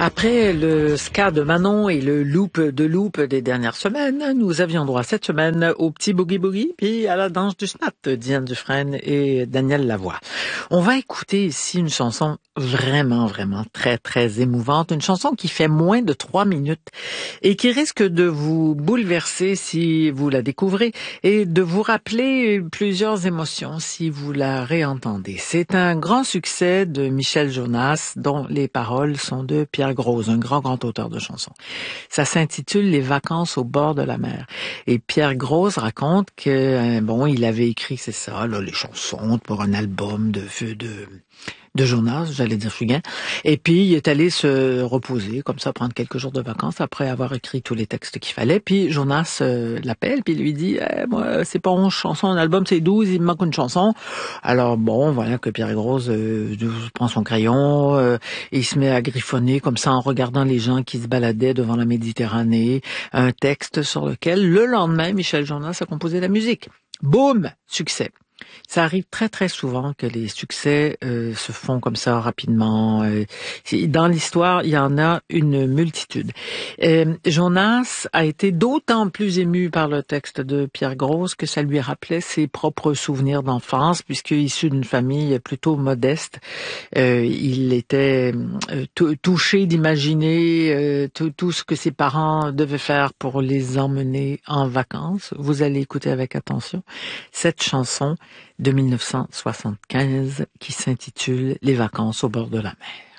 Après le ska de Manon et le loop de loop des dernières semaines, nous avions droit cette semaine au petit boogie boogie puis à la danse du snap de Diane Dufresne et Daniel Lavoie. On va écouter ici une chanson vraiment très très émouvante, une chanson qui fait moins de 3 minutes et qui risque de vous bouleverser si vous la découvrez et de vous rappeler plusieurs émotions si vous la réentendez. C'est un grand succès de Michel Jonas dont les paroles sont de Pierre Grosz, un grand auteur de chansons. Ça s'intitule Les vacances au bord de la mer. Et Pierre Grosz raconte que il avait écrit, c'est ça, là, les chansons pour un album de Jonas, j'allais dire Fugain. Et puis, il est allé se reposer, comme ça, prendre quelques jours de vacances après avoir écrit tous les textes qu'il fallait. Puis, Jonas l'appelle, puis lui dit, moi, c'est pas 11 chansons, un album, c'est 12, il me manque une chanson. Alors, voilà que Pierre Grosz prend son crayon, et il se met à griffonner, comme ça, en regardant les gens qui se baladaient devant la Méditerranée, un texte sur lequel, le lendemain, Michel Jonas a composé la musique. Boum! Succès. Ça arrive très souvent que les succès se font comme ça rapidement. Dans l'histoire, il y en a une multitude. Jonas a été d'autant plus ému par le texte de Pierre Grosz que ça lui rappelait ses propres souvenirs d'enfance, puisque issu d'une famille plutôt modeste, il était touché d'imaginer tout ce que ses parents devaient faire pour les emmener en vacances. Vous allez écouter avec attention cette chanson de 1975 qui s'intitule Les vacances au bord de la mer.